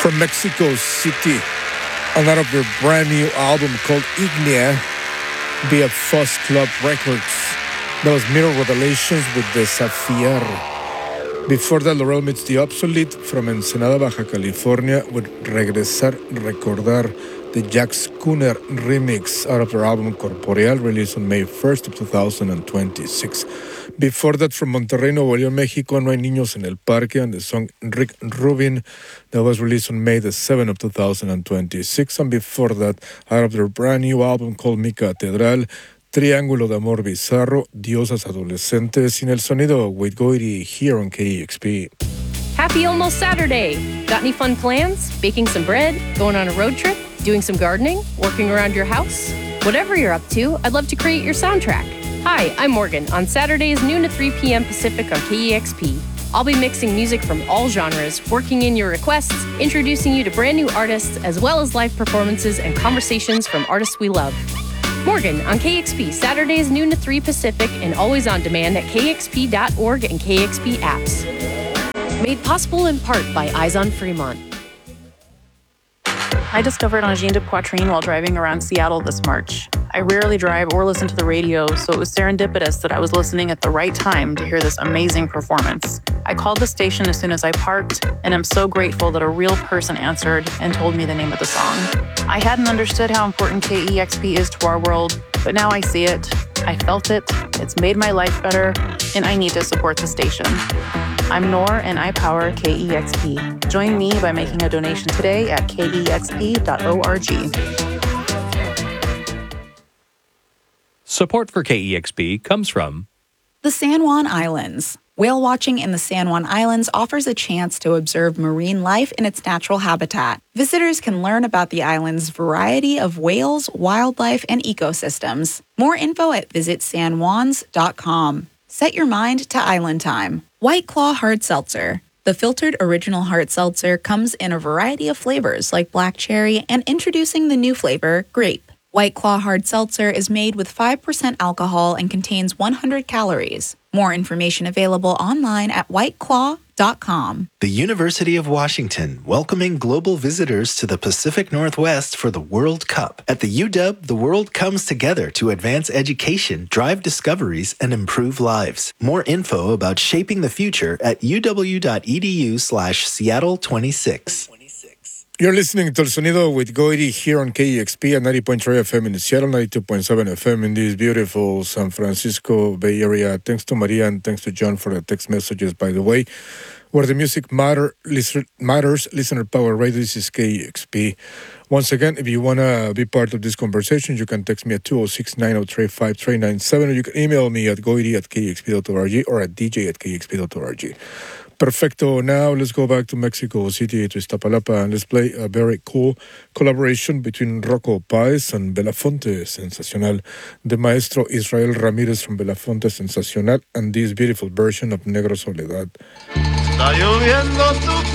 from Mexico City, and out of their brand new album called Ignea via Fuzz Club Records. That was Mirror Revelations with Desafiar. Before that, Laurel Meets the Obsolete from Ensenada, Baja California with Regresar, Recordar, the Jack Schooner remix out of their album Corporeal, released on May 1st of 2026. Before that, from Monterrey, Nuevo León, Mexico, No Hay Niños en el Parque, and the song Rick Rubin, that was released on May the 7th of 2026. And before that, out of their brand new album called Mi Catedral, Triángulo de Amor Bizarro, Diosas Adolescentes, sin el sonido with Goiri here on KEXP. Happy almost Saturday! Got any fun plans? Baking some bread? Going on a road trip? Doing some gardening? Working around your house? Whatever you're up to, I'd love to create your soundtrack. Hi, I'm Morgan. On Saturdays, noon to 3 p.m. Pacific on KEXP. I'll be mixing music from all genres, working in your requests, introducing you to brand new artists, as well as live performances and conversations from artists we love. Morgan on KEXP, Saturdays, noon to 3 Pacific, and always on demand at kexp.org and KEXP apps. Made possible in part by Eyes on Fremont. I discovered Angine de Poitrine while driving around Seattle this March. I rarely drive or listen to the radio, so it was serendipitous that I was listening at the right time to hear this amazing performance. I called the station as soon as I parked, and I'm so grateful that a real person answered and told me the name of the song. I hadn't understood how important KEXP is to our world, but now I see it. I felt it. It's made my life better, and I need to support the station. I'm Nor, and I power KEXP. Join me by making a donation today at kexp.org. Support for KEXP comes from the San Juan Islands. Whale watching in the San Juan Islands offers a chance to observe marine life in its natural habitat. Visitors can learn about the island's variety of whales, wildlife, and ecosystems. More info at visitsanjuans.com. Set your mind to island time. White Claw Hard Seltzer. The filtered original hard seltzer comes in a variety of flavors like black cherry and introducing the new flavor, grape. White Claw Hard Seltzer is made with 5% alcohol and contains 100 calories. More information available online at whiteclaw.com. The University of Washington, welcoming global visitors to the Pacific Northwest for the World Cup. At the UW, the world comes together to advance education, drive discoveries, and improve lives. More info about shaping the future at uw.edu/Seattle26. You're listening to El Sonido with Goiri here on KEXP at 90.3 FM in Seattle, 92.7 FM in this beautiful San Francisco Bay Area. Thanks to Maria and thanks to John for the text messages, by the way. Where the music matters, listener power radio. This is KEXP. Once again, if you want to be part of this conversation, you can text me at 206-903-5397, or you can email me at goiri@kexp.org or at dj@kexp.org. Perfecto. Now let's go back to Mexico City, to Iztapalapa, and let's play a very cool collaboration between Rocco Páez and Belafonte, sensacional. The maestro Israel Ramírez from Belafonte, sensacional, and this beautiful version of Negro Soledad. Está lloviendo tu